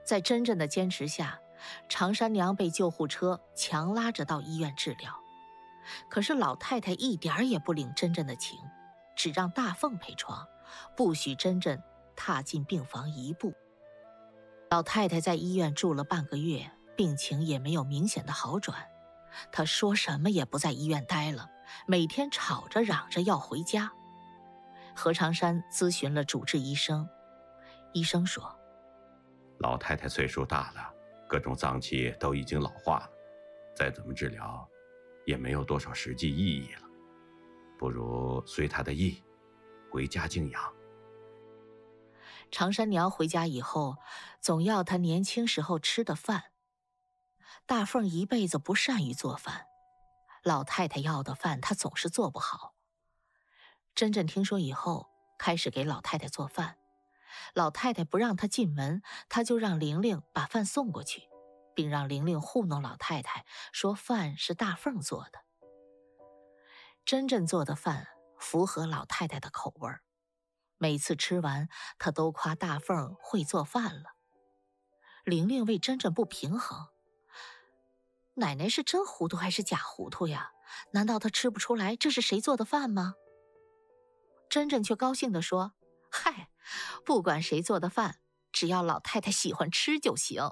在真真的坚持下，常山娘被救护车强拉着到医院治疗。可是老太太一点儿也不领真真的情，只让大凤陪床，不许真真踏进病房一步。老太太在医院住了半个月，病情也没有明显的好转。她说什么也不在医院待了，每天吵着嚷着要回家。何长山咨询了主治医生，医生说， 老太太岁数大了，各种脏器都已经老化了，再怎么治疗也没有多少实际意义了，不如随她的意，回家静养。 常山娘回家以后，总要她年轻时候吃的饭。大凤一辈子不善于做饭，老太太要的饭她总是做不好。真真听说以后，开始给老太太做饭。老太太不让她进门，她就让玲玲把饭送过去，并让玲玲糊弄老太太，说饭是大凤做的。真真做的饭符合老太太的口味儿，每次吃完，她都夸大凤会做饭了。玲玲为真真不平衡，奶奶是真糊涂还是假糊涂呀？难道她吃不出来这是谁做的饭吗？真真却高兴地说，嗨，不管谁做的饭，只要老太太喜欢吃就行。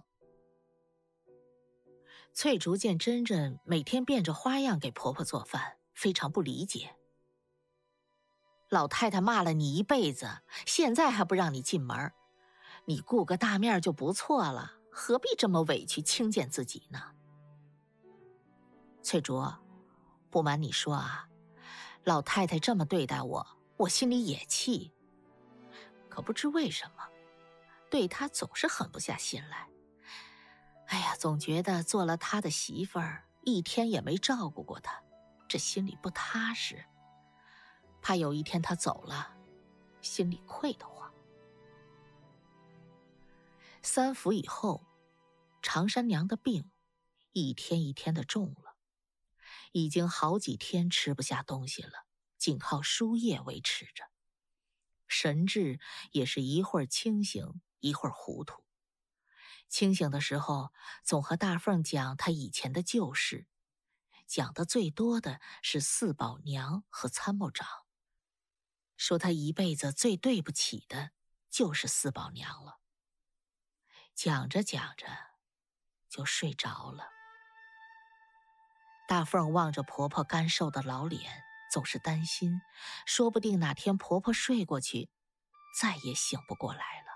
翠竹见真真每天变着花样给婆婆做饭，非常不理解。老太太骂了你一辈子，现在还不让你进门，你顾个大面就不错了，何必这么委屈轻贱自己呢？翠竹，不瞒你说啊，老太太这么对待我，我心里也气，可不知为什么，对她总是狠不下心来。哎呀，总觉得做了她的媳妇儿，一天也没照顾过她，这心里不踏实。怕有一天她走了，心里愧得慌。3伏以后，常山娘的病一天一天的重了，已经好几天吃不下东西了，仅靠输液维持着。神志也是一会儿清醒，一会儿糊涂。清醒的时候，总和大凤讲她以前的旧事，讲的最多的是四宝娘和参谋长，说她一辈子最对不起的就是四宝娘了。讲着讲着，就睡着了。大凤望着婆婆干瘦的老脸，总是担心，说不定哪天婆婆睡过去，再也醒不过来了。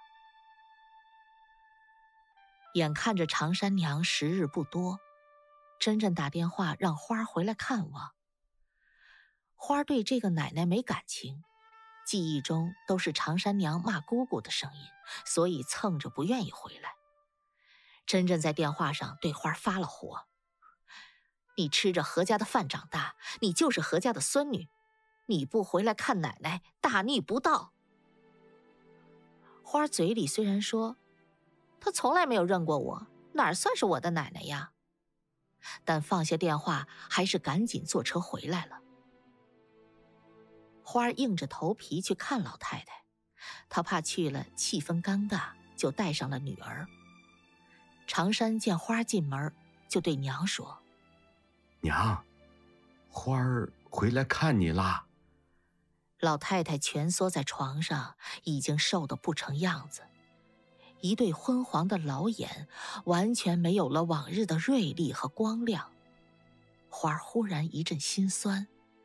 眼看着常山娘时日不多，真真打电话让花回来看望。花对这个奶奶没感情，记忆中都是常山娘骂姑姑的声音，所以蹭着不愿意回来。真真在电话上对花发了火，你吃着何家的饭长大，你就是何家的孙女，你不回来看奶奶，大逆不道。花嘴里虽然说她从来没有认过我，哪算是我的奶奶呀，但放下电话还是赶紧坐车回来了。花硬着头皮去看老太太，她怕去了气氛尴尬，就带上了女儿。常山见花进门，就对娘说， 娘，花儿回来看你啦。 老太太蜷缩在床上，已经瘦得不成样子，一对昏黄的老眼完全没有了往日的锐利和光亮。花儿忽然一阵心酸。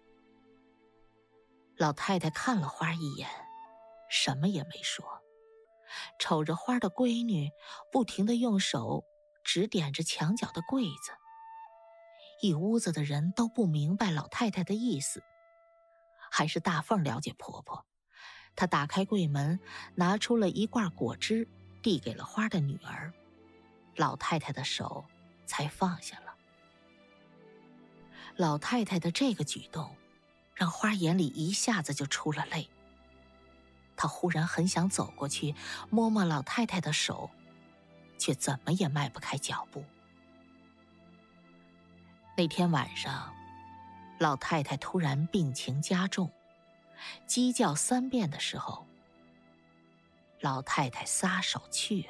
老太太看了花一眼，什么也没说，瞅着花的闺女不停地用手指点着墙角的柜子。一屋子的人都不明白老太太的意思，还是大凤了解婆婆。她打开柜门，拿出了一罐果汁，递给了花的女儿。老太太的手才放下了。老太太的这个举动让花眼里一下子就出了泪。她忽然很想走过去摸摸老太太的手，却怎么也迈不开脚步。那天晚上，老太太突然病情加重，鸡叫3遍的时候，老太太撒手去了。